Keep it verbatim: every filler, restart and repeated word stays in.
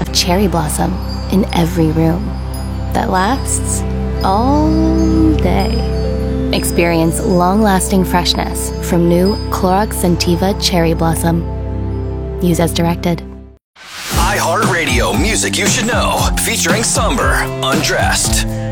of cherry blossom in every room that lasts all day. Experience long-lasting freshness from new Clorox Scentiva Cherry Blossom. Use as directed. iHeartRadio Music You Should Know, featuring Somber, Undressed.